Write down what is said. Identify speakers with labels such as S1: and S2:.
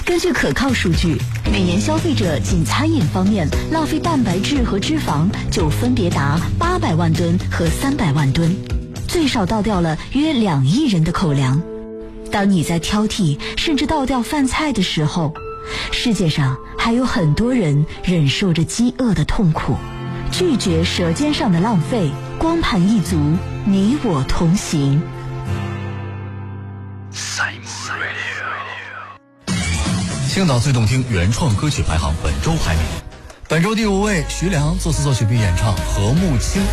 S1: 根据可靠数据，每年消费者仅餐饮方面浪费蛋白质和脂肪就分别达800万吨和300万吨，最少倒掉了约2亿人的口粮。当你在挑剔甚至倒掉饭菜的时候，世界上还有很多人忍受着饥饿的痛苦。拒绝舌尖上的浪费，光盘一族，你我同行。
S2: 青岛最动听原创歌曲排行本周排名，本周第5位，徐良作词作曲并演唱，何慕清。